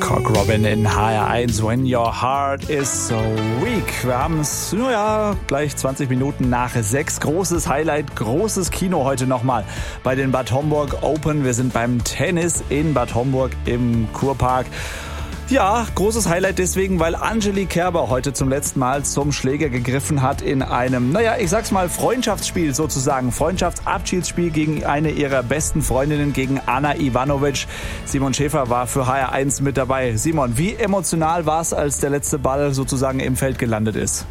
Cock Robin in HR1, When Your Heart is So Weak. Wir haben es, gleich 20 Minuten nach 6. Großes Highlight, großes Kino heute nochmal bei den Bad Homburg Open. Wir sind beim Tennis in Bad Homburg im Kurpark. Ja, großes Highlight deswegen, weil Angelique Kerber heute zum letzten Mal zum Schläger gegriffen hat in einem, Freundschaftsspiel sozusagen. Freundschaftsabschiedsspiel gegen eine ihrer besten Freundinnen, gegen Ana Ivanovic. Simon Schäfer war für HR1 mit dabei. Simon, wie emotional war es, als der letzte Ball sozusagen im Feld gelandet ist?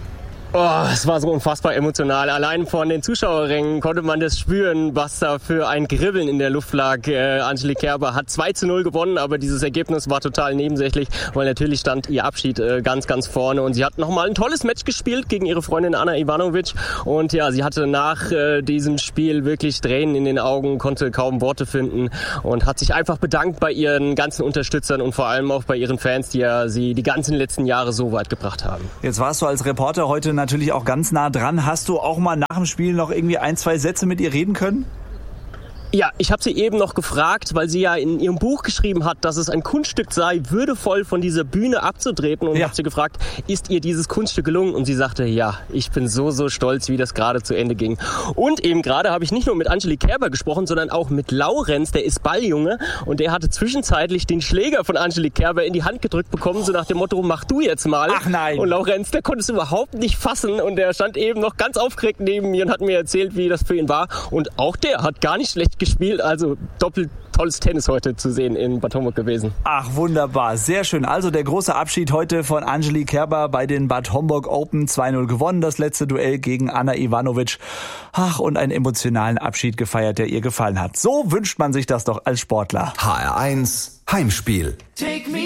Oh, es war so unfassbar emotional. Allein von den Zuschauerrängen konnte man das spüren, was da für ein Kribbeln in der Luft lag. Angelique Kerber hat 2:0 gewonnen, aber dieses Ergebnis war total nebensächlich, weil natürlich stand ihr Abschied ganz, ganz vorne. Und sie hat nochmal ein tolles Match gespielt gegen ihre Freundin Ana Ivanovic. Und ja, sie hatte nach diesem Spiel wirklich Tränen in den Augen, konnte kaum Worte finden und hat sich einfach bedankt bei ihren ganzen Unterstützern und vor allem auch bei ihren Fans, die ja sie die ganzen letzten Jahre so weit gebracht haben. Jetzt warst du als Reporter heute natürlich auch ganz nah dran. Hast du auch mal nach dem Spiel noch irgendwie 1-2 Sätze mit ihr reden können? Ja, ich habe sie eben noch gefragt, weil sie ja in ihrem Buch geschrieben hat, dass es ein Kunststück sei, würdevoll von dieser Bühne abzutreten. Und ich habe sie gefragt, ist ihr dieses Kunststück gelungen? Und sie sagte, ja, ich bin so stolz, wie das gerade zu Ende ging. Und eben gerade habe ich nicht nur mit Angelique Kerber gesprochen, sondern auch mit Laurenz, der ist Balljunge. Und der hatte zwischenzeitlich den Schläger von Angelique Kerber in die Hand gedrückt bekommen, so nach dem Motto, mach du jetzt mal. Ach nein. Und Laurenz, der konnte es überhaupt nicht fassen. Und der stand eben noch ganz aufgeregt neben mir und hat mir erzählt, wie das für ihn war. Und auch der hat gar nicht schlecht gespielt, also doppelt tolles Tennis heute zu sehen in Bad Homburg gewesen. Ach, wunderbar, sehr schön. Also der große Abschied heute von Angelique Kerber bei den Bad Homburg Open, 2:0 gewonnen, das letzte Duell gegen Ana Ivanovic. Ach, und einen emotionalen Abschied gefeiert, der ihr gefallen hat. So wünscht man sich das doch als Sportler. HR1 Heimspiel.